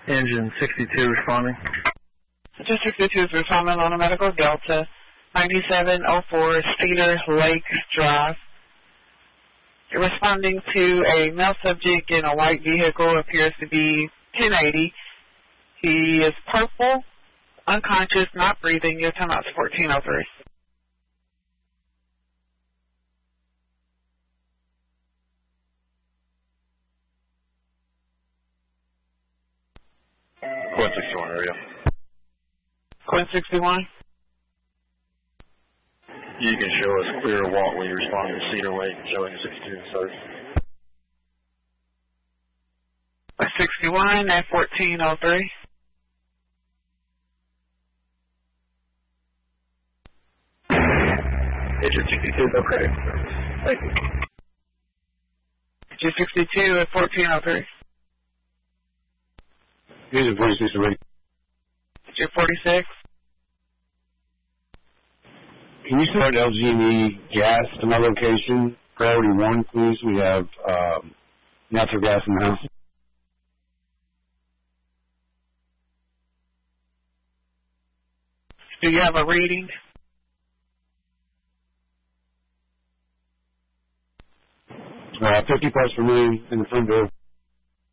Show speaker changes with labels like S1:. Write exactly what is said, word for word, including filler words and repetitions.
S1: Engine sixty-two responding.
S2: Engine sixty-two is responding on a medical Delta, ninety-seven oh four Cedar Lake Drive. You're responding to a male subject in a white vehicle, appears to be ten eighty. He is purple, unconscious, not breathing. Your timeout is fourteen oh three.
S3: Quinn sixty-one area.
S2: Quinn sixty-one.
S3: You can show us clear walk when you respond to Cedar Lake, showing sixty-two service.
S2: sixty-one at fourteen oh three.
S3: Engine sixty-two, okay. Thank you.
S2: Engine sixty-two at fourteen oh three.
S4: Engine forty-six already.
S2: Engine forty-six.
S4: Can you start L G and E gas to my location? Priority one, please. We have um, natural gas in the house.
S2: Do you have a reading?
S4: Uh, fifty plus for me in the front door.